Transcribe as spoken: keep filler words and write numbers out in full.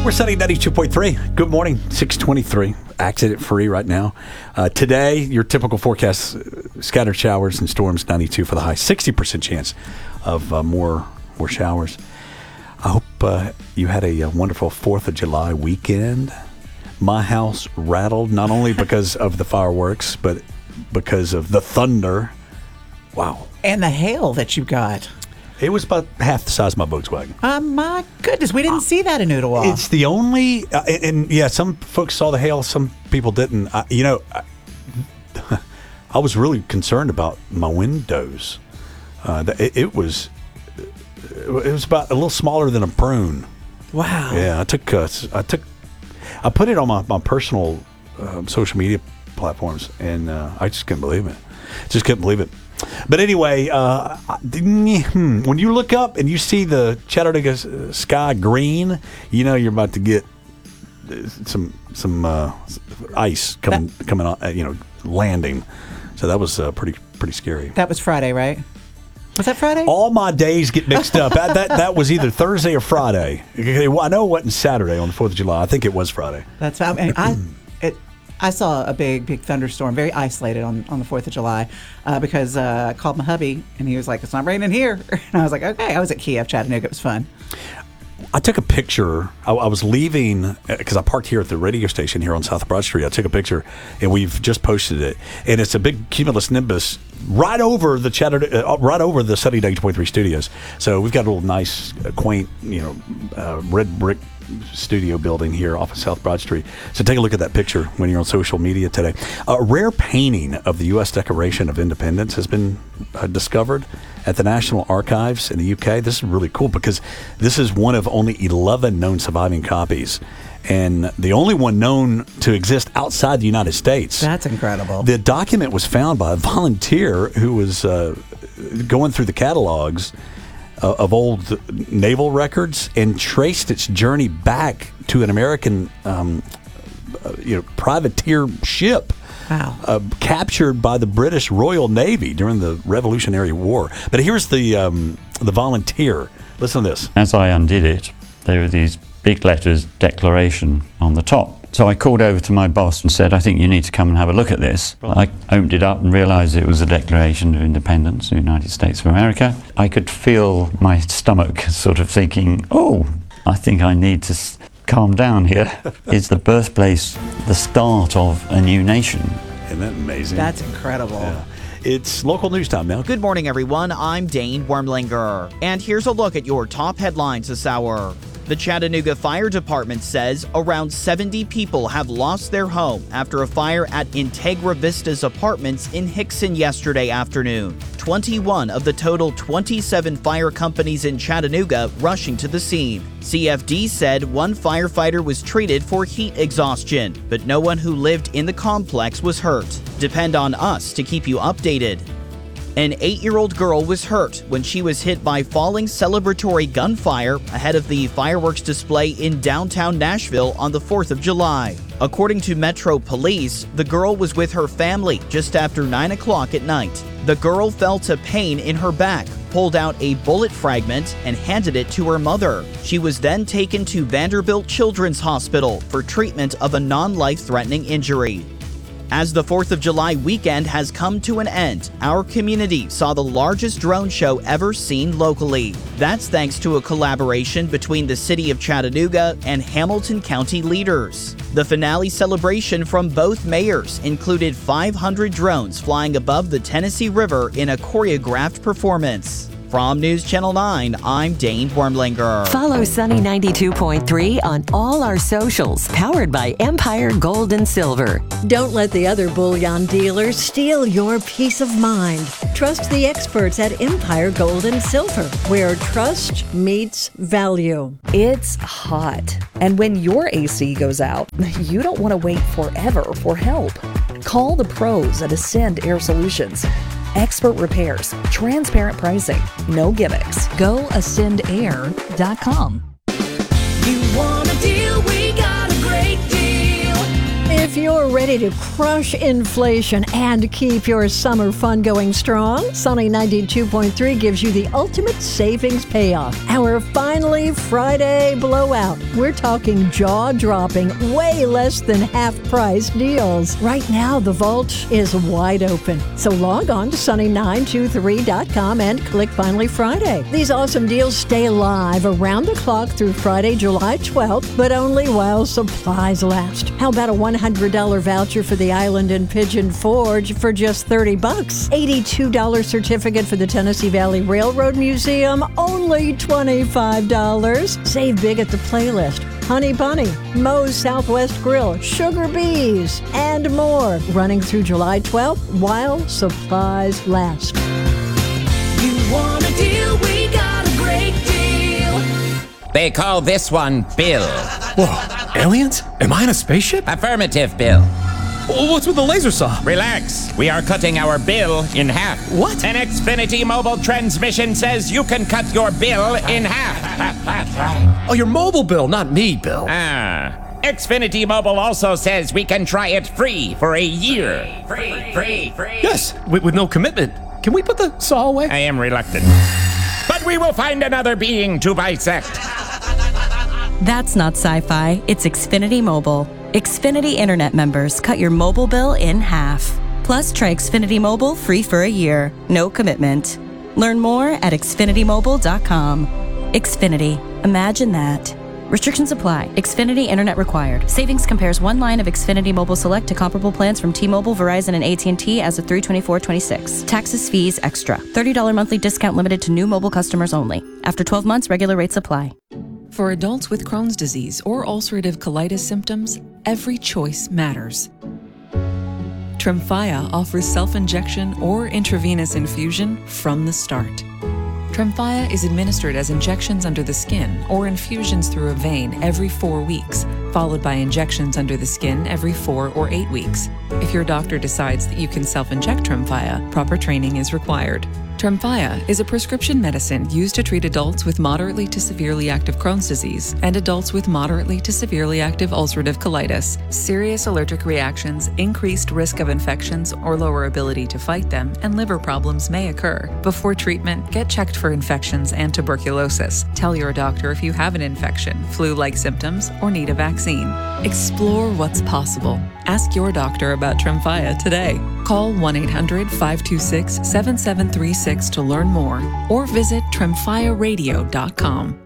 We're Sunny ninety-two point three. Good morning, six twenty-three. Accident free right now. Uh, today, your typical forecast, uh, scattered showers and storms, ninety-two for the high. sixty percent chance of uh, more more showers. I hope uh, you had a, a wonderful fourth of July weekend. My house rattled, not only because of the fireworks, but because of the thunder. Wow. And the hail that you got. It was about half the size of my Volkswagen. Oh, my goodness. We didn't uh, see that in Ottawa. It's the only, uh, and, and yeah, some folks saw the hail, some people didn't. I, you know, I, I was really concerned about my windows. Uh, it, it was, it was about a little smaller than a prune. Wow. Yeah, I took, uh, I took, I put it on my, my personal uh, social media platforms, and uh, I just couldn't believe it. Just couldn't believe it. But anyway, uh, when you look up and you see the Chattanooga sky green, you know you're about to get some some uh, ice coming that, coming on, you know, landing. So that was uh, pretty pretty scary. That was Friday, right? Was that Friday? All my days get mixed up. that, that that was either Thursday or Friday. I know it wasn't Saturday on the fourth of July. I think it was Friday. That's I mean, I. It, I saw a big, big thunderstorm, very isolated on, on the fourth of July, uh, because uh, I called my hubby, and he was like, it's not raining here. And I was like, okay. I was at Kiev, Chattanooga. It was fun. I took a picture. I, I was leaving, because I parked here at the radio station here on South Broad Street. I took a picture, and we've just posted it. And it's a big cumulus nimbus right over the Chattanooga, uh, right over the Sunny ninety-two point three studios. So we've got a little nice, uh, quaint, you know, uh, red brick studio building here off of South Broad Street. So take a look at that picture when you're on social media today. A rare painting of the U S Declaration of Independence has been uh, discovered at the National Archives in the U K. This is really cool because this is one of only eleven known surviving copies, and the only one known to exist outside the United States. That's incredible. The document was found by a volunteer who was uh, going through the catalogs of old naval records and traced its journey back to an American, um, uh, you know, privateer ship. Wow. Uh, captured by the British Royal Navy during the Revolutionary War. But here's the um, the volunteer. Listen to this. As I undid it, there were these big letters, Declaration, on the top. So I called over to my boss and said, I think you need to come and have a look at this. I opened it up and realized it was a Declaration of Independence of the United States of America. I could feel my stomach sort of thinking, oh, I think I need to s- calm down here. It's the birthplace, the start of a new nation. Isn't that amazing? That's incredible. Yeah. It's local news time now. Good morning, everyone. I'm Dane Wormlinger. And here's a look at your top headlines this hour. The Chattanooga Fire Department says around seventy people have lost their home after a fire at Integra Vistas Apartments in Hickson yesterday afternoon. twenty-one of the total twenty-seven fire companies in Chattanooga rushing to the scene. C F D said one firefighter was treated for heat exhaustion, but no one who lived in the complex was hurt. Depend on us to keep you updated. An eight-year-old girl was hurt when she was hit by falling celebratory gunfire ahead of the fireworks display in downtown Nashville on the fourth of July. According to Metro Police, the girl was with her family just after nine o'clock at night. The girl felt a pain in her back, pulled out a bullet fragment, and handed it to her mother. She was then taken to Vanderbilt Children's Hospital for treatment of a non-life-threatening injury. As the fourth of July weekend has come to an end, our community saw the largest drone show ever seen locally. That's thanks to a collaboration between the city of Chattanooga and Hamilton County leaders. The finale celebration from both mayors included five hundred drones flying above the Tennessee River in a choreographed performance. From News Channel nine, I'm Dane Wormlinger. Follow Sunny ninety-two point three on all our socials, powered by Empire Gold and Silver. Don't let the other bullion dealers steal your peace of mind. Trust the experts at Empire Gold and Silver, where trust meets value. It's hot, and when your A C goes out, you don't want to wait forever for help. Call the pros at Ascend Air Solutions. Expert repairs, transparent pricing, no gimmicks. Go ascend air dot com. You want a deal? We got a great deal. If you're ready to crush inflation and keep your summer fun going strong? Sunny ninety-two point three gives you the ultimate savings payoff. Our Finally Friday blowout. We're talking jaw-dropping, way less than half-price deals. Right now, the vault is wide open. So log on to sunny nine two three dot com and click Finally Friday. These awesome deals stay live around the clock through Friday, July twelfth, but only while supplies last. How about a one hundred dollars voucher for the Island and Pigeon Forge for just thirty bucks? eighty-two dollars certificate for the Tennessee Valley Railroad Museum, only twenty-five dollars. Save big at the playlist. Honey Bunny, Moe's Southwest Grill, Sugar Bees, and more. Running through July twelfth while supplies last. You want a deal? We got a great deal. They call this one Bill. Whoa, aliens? Am I in a spaceship? Affirmative, Bill. What's with the laser saw? Relax. We are cutting our bill in half. What? An Xfinity mobile transmission says you can cut your bill in half. Oh, your mobile bill, not me, Bill. Ah. Xfinity Mobile also says we can try it free for a year. Free, free, free. Yes, with, with no commitment. Can we put the saw away? I am reluctant. But we will find another being to bisect. That's not sci-fi. It's Xfinity Mobile. Xfinity Internet members cut your mobile bill in half. Plus, try Xfinity Mobile free for a year. No commitment. Learn more at xfinity mobile dot com. Xfinity. Imagine that. Restrictions apply. Xfinity Internet required. Savings compares one line of Xfinity Mobile Select to comparable plans from T-Mobile, Verizon, and A T and T as of three twenty-four twenty-six. Taxes, fees, extra. thirty dollars monthly discount limited to new mobile customers only. After twelve months, regular rates apply. For adults with Crohn's disease or ulcerative colitis symptoms, every choice matters. Tremfya offers self-injection or intravenous infusion from the start. Tremfya is administered as injections under the skin or infusions through a vein every four weeks, followed by injections under the skin every four or eight weeks. If your doctor decides that you can self-inject Tremfya, proper training is required. Tremfya is a prescription medicine used to treat adults with moderately to severely active Crohn's disease and adults with moderately to severely active ulcerative colitis. Serious allergic reactions, increased risk of infections or lower ability to fight them, and liver problems may occur. Before treatment, get checked for infections and tuberculosis. Tell your doctor if you have an infection, flu-like symptoms, or need a vaccine. Explore what's possible. Ask your doctor about Tremfya today. Call one eight hundred five two six seven seven three six to learn more or visit tremfya radio dot com.